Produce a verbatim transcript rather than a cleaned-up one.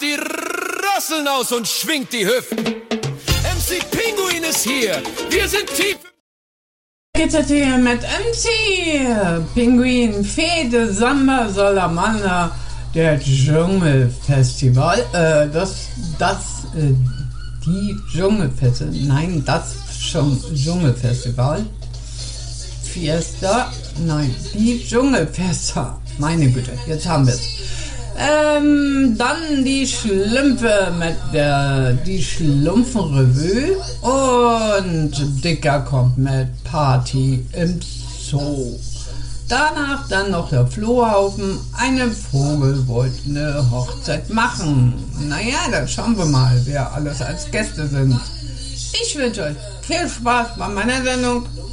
packt die Rosseln aus und schwingt die Hüften. M C Pinguin ist hier, wir sind tief... Geht's jetzt hier mit M C Pinguin, Fede, Samba, Salamander, der Dschungelfestival, äh, das, das, äh, die Dschungelfeste, nein, das schon Dschungelfestival, Fiesta, nein, die Dschungelfesta, meine Güte, jetzt haben wir's. Ähm, dann die Schlümpfe mit der, die Schlumpfenrevue und Dicker kommt mit Party im Zoo. Danach dann noch der Flohhaufen, eine Vogel wollte eine Hochzeit machen. Naja, dann schauen wir mal, wer alles als Gäste sind. Ich wünsche euch viel Spaß bei meiner Sendung.